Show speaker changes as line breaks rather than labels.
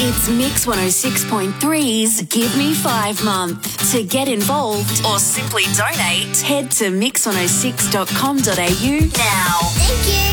It's Mix 106.3's Give Me 5 month. To get involved or simply donate, head to mix106.com.au now.
Thank you.